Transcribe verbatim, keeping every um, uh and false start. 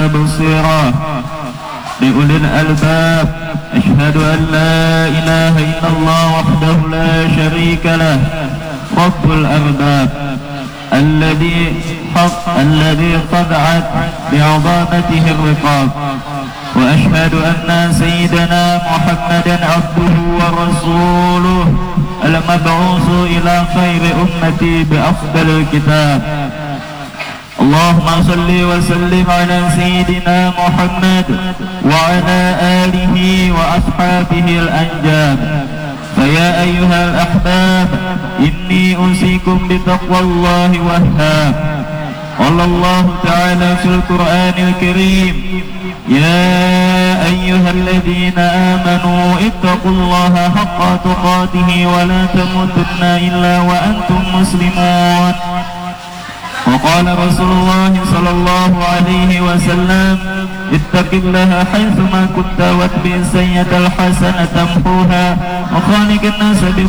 تبصيرا لأولي الألباب. أشهد أن لا إله إلا الله وحده لا شريك له رب الأرباب الذي حق الذي خضعت بعظمته الرقاب. وأشهد أن سيدنا محمدا عبده ورسوله المبعوث إلى خير أمتي بأفضل الكتاب. اللهم صل وسلم على سيدنا محمد وعلى آله وأصحابه الأنجاب. فيا أيها الأحباب إني أوصيكم بتقوى الله وهاب. قال الله تعالى في القرآن الكريم: يا أيها الذين آمنوا اتقوا الله حق تقاته ولا تموتن إلا وأنتم مسلمون. وقال رسول الله صلى الله عليه وسلم: اتق الله حيثما كنت واتبع السيئة الحسنة تمحوها وخالق الناس